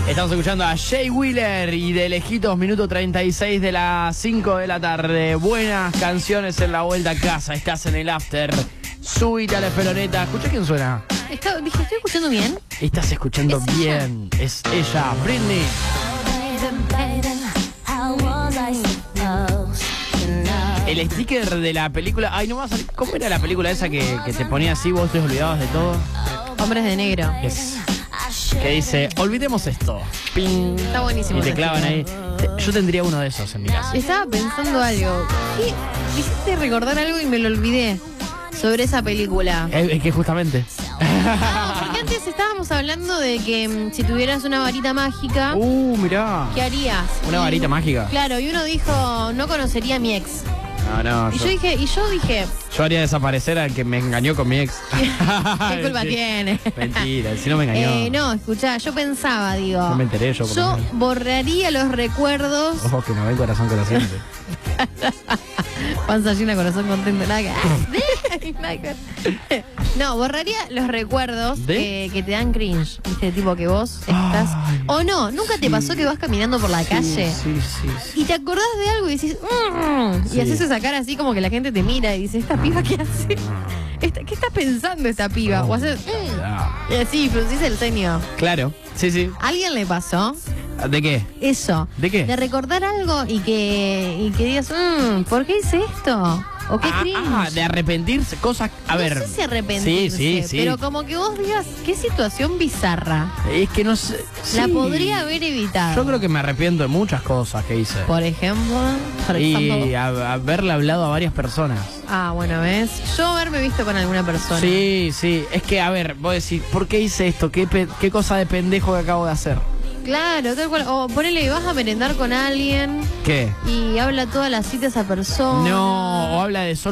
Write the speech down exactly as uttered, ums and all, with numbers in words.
Estamos escuchando a Jay Wheeler y de lejitos, minuto treinta y seis de las cinco de la tarde. Buenas canciones en la vuelta a casa. Estás en el after. Subite a la escaloneta. ¿Escuchá quién suena? Está, dije, ¿estoy escuchando bien? Estás escuchando ¿Es bien. ella? Es ella, Britney. El sticker de la película. Ay, no va a salir. ¿Cómo era la película esa que, que te ponía así, vos te olvidabas de todo? Hombres de negro. Es, que dice, olvidemos esto. Ping. Está buenísimo. Y te ese clavan ahí. sticker. Yo tendría uno de esos en mi casa. Estaba pensando algo. ¿Qué? Me hiciste recordar algo y me lo olvidé. Sobre esa película. Es, es que justamente. Ah, porque antes estábamos hablando de que mm, si tuvieras una varita mágica, Uh, mirá. ¿qué harías? Una Y- varita mágica. Claro, y uno dijo, no conocería a mi ex. No, no. Y Yo, yo dije, y yo dije, yo haría desaparecer al que me engañó con mi ex. ¿qué culpa Sí. tiene? Mentira, si no me engañó. Eh, no, escuchá, yo pensaba, digo, No me enteré yo. por lo yo menos. borraría los recuerdos. Ojo que no ven corazón que lo siente. Panza llena, corazón contento, nada que... nada que- No, borraría los recuerdos ¿De? que, que te dan cringe. Viste, tipo que vos estás... Ay, o no, nunca te sí. pasó que vas caminando por la calle Sí, sí, sí. y te acordás de algo y decís... "Mm", Sí. y haces esa cara así como que la gente te mira y dice, ¿esta piba qué hace? Esta- ¿Qué está pensando esta piba? O haces... "Mm", Ah, y así, fruncís el ceño. claro, sí, sí. ¿A alguien le pasó ¿De qué? eso? ¿De qué? De recordar algo y que, y que digas, mmm, ¿por qué hice esto? ¿O qué Ah, cringe? ah, de arrepentirse, cosas. A no ver. sé si arrepentirse, Sí, sí, sí. pero como que vos digas, qué situación bizarra. Es que no sé. La sí. podría haber evitado. Yo creo que me arrepiento de muchas cosas que hice. Por ejemplo, por ejemplo. Y a- haberle hablado a varias personas. Ah, bueno, ¿ves? Yo haberme visto con alguna persona. Sí, sí. Es que, a ver, vos decís, ¿por qué hice esto? ¿Qué, pe- qué cosa de pendejo que acabo de hacer? Claro, tal cual. O ponele, vas a merendar con alguien ¿Qué? y habla toda la cita esa persona. No, o habla de solo